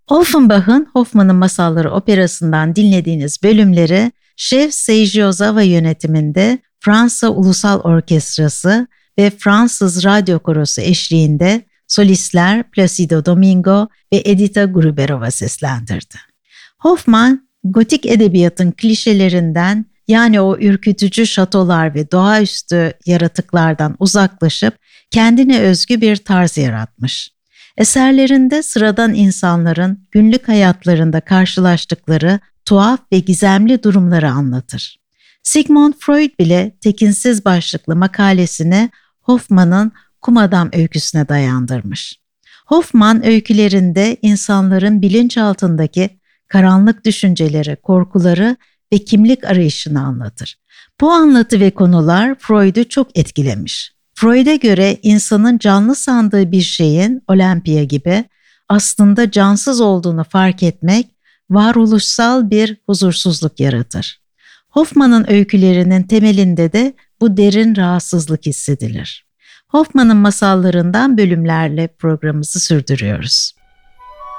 Offenbach'ın Hoffmann'ın Masalları Operası'ndan dinlediğiniz bölümleri Şef Seiji Ozawa yönetiminde Fransa Ulusal Orkestrası ve Fransız Radyo Korosu eşliğinde solistler Placido Domingo ve Edita Gruberova seslendirdi. Hoffmann, gotik edebiyatın klişelerinden yani o ürkütücü şatolar ve doğaüstü yaratıklardan uzaklaşıp kendine özgü bir tarz yaratmış. Eserlerinde sıradan insanların günlük hayatlarında karşılaştıkları tuhaf ve gizemli durumları anlatır. Sigmund Freud bile tekinsiz başlıklı makalesini Hoffmann'ın Kum Adam öyküsüne dayandırmış. Hoffmann öykülerinde insanların bilinçaltındaki karanlık düşünceleri, korkuları ve kimlik arayışını anlatır. Bu anlatı ve konular Freud'u çok etkilemiş. Freud'a göre insanın canlı sandığı bir şeyin, Olympia gibi, aslında cansız olduğunu fark etmek, varoluşsal bir huzursuzluk yaratır. Hoffmann'ın öykülerinin temelinde de bu derin rahatsızlık hissedilir. Hoffmann'ın masallarından bölümlerle programımızı sürdürüyoruz.